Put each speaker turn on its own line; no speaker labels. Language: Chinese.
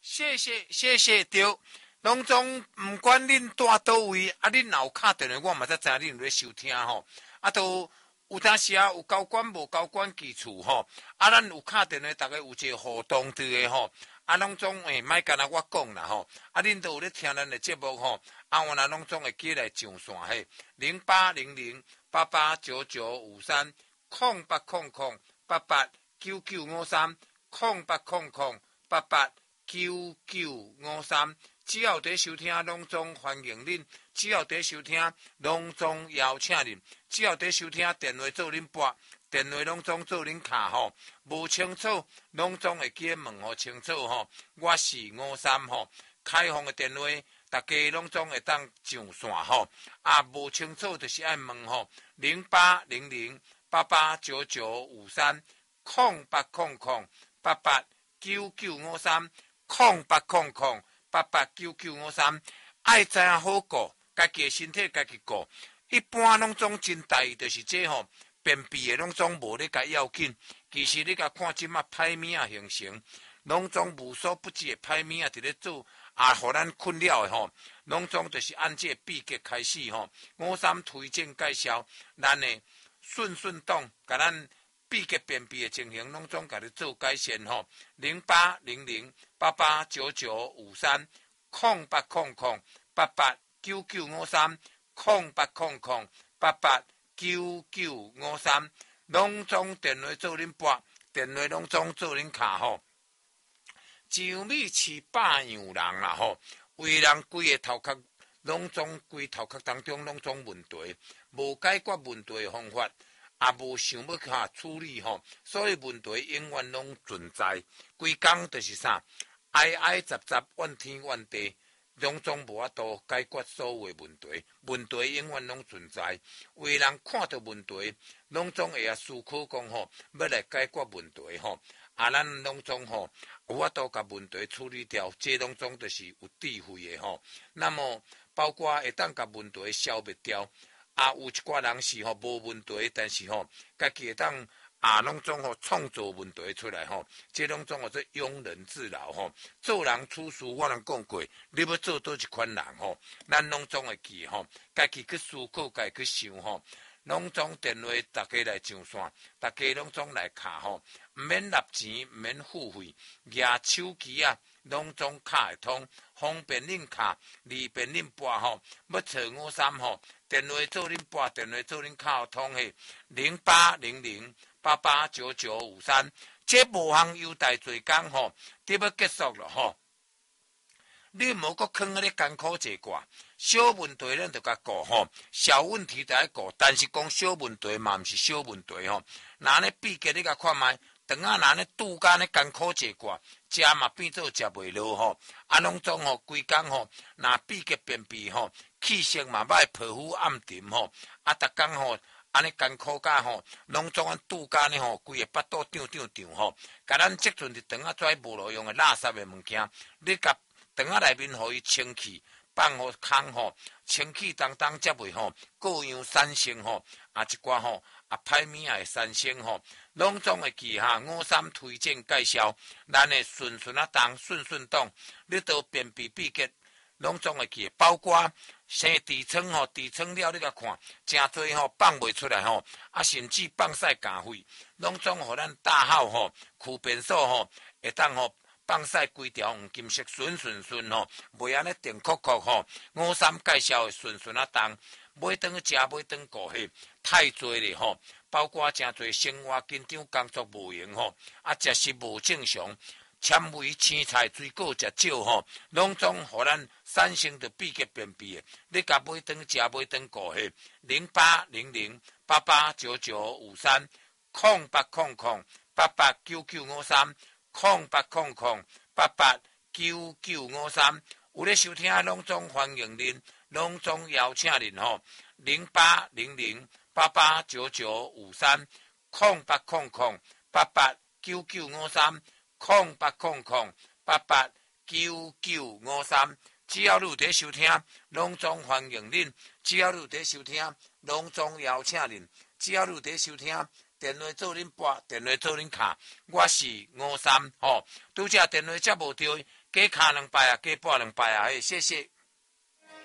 谢谢对。拢总毋管恁住倒位，啊，恁若有敲电话，我嘛才知影恁有咧收听吼。啊，都有当时啊，有交管无交管记厝吼。啊，咱有敲电话，逐个有一个互动伫个吼。啊，拢总莫干那我讲啦吼。啊，恁都有咧听咱的节目吼。啊，我若拢总会记来上线嘿，0800889953 0800889953 0800889953。只要在收听，拢总欢迎恁；只要在收听，拢总邀请恁；只要在收听，电话做恁拨，电话拢总做恁卡吼。无清楚，拢总会记问吼清楚吼。我是53吼，开放的电话，大家拢总会当上线吼。啊，无清楚就是爱问吼，0800889953 0800889953 0800889953，爱知影好顾，家己的身体家己顾。一般拢总真在意，就是这吼，便秘的拢总无咧甲要紧。其实你甲看即马歹物啊形成，拢总无所不至的歹物啊伫咧做，互咱困扰的吼，拢总就是按这秘诀开始吼。53推荐介绍，咱的顺动，甲咱秘诀便秘的情形，拢总甲你做改善吼。0800889953 0800889953 0800889953，拢总电话做恁拨，电话拢总做恁卡吼。上米饲百样人啦吼，为人规个头壳拢总规头壳当中拢总问题，无解决问题的方法。也无想要去处理吼，所以问题永远拢存在。规工就是啥，挨杂怨天怨地，拢总无法度解决所有的问题。问题永远拢存在。为人看到问题，拢总会思考讲吼，要来解决问题吼。啊，咱拢总吼有法度甲问题处理掉，这拢总就是有智慧的吼。那么包括会当甲问题消灭掉。啊，有一寡人是吼无问题，但是吼家己会当拢总吼创造问题出来吼，这拢总做庸人自扰吼。做人处事我人讲过，你要做倒一款人吼，咱拢总会记吼，家己去思考，家己去想吼。拢总电话大家来上线，大家拢总来卡吼，毋免纳钱，毋免付费，举手机啊，拢总卡会通，方便恁卡，利便恁拨吼。要找53吼。电话做恁拨，电话做恁卡通嘿，0800889953，这无项优待做工吼，得要结束了吼。你无搁囥咧艰苦一寡，小问题咱就甲顾吼，小问题就爱顾，但是讲小问题嘛，毋是小问题吼。若咧秘诀你甲看卖，当啊若咧拄甲咧艰苦一寡，食嘛变做食袂落吼。啊，拢总吼规工吼，若秘诀便秘吼。气色嘛歹，皮肤暗沉吼，啊，逐工吼，安尼艰苦甲吼，拢总安拄甲呢吼，规个巴肚胀吼，甲咱即阵伫肠仔跩无路用的垃圾的物件，你甲肠仔内面互伊清气，放互空吼，清气当才袂吼，各样产生吼，啊一寡吼，啊歹物啊会产生吼，拢总会记53推荐介绍，咱的顺动，你都便秘秘诀。拢总会记，包括生痔疮吼，痔疮了你甲看，真侪吼放袂出来吼，啊甚至放屎加肺，拢总互咱大号吼，祛便所吼，会当吼放屎规条黄金色顺吼，袂安尼定酷吼。53介绍的顺啊动，买顿食买顿顾迄太侪咧吼，包括真侪生活紧张工作无用吼，啊食食无正常。纤维、青菜、水果食少吼，拢总互咱产生着秘诀便秘的。你甲买顿食买顿顾迄0800889953 0800889953 0800889953，有咧收听拢总欢迎恁，拢总邀请恁吼0800889953 0800889953 0800889953，只要你有在收听，拢总欢迎恁；只要你有在收听，拢总邀请恁；只要你有在收听，电话做恁拨，电话做恁卡。我是53吼，拄则电话接无对， 加卡两拜啊，加播两拜啊，谢谢。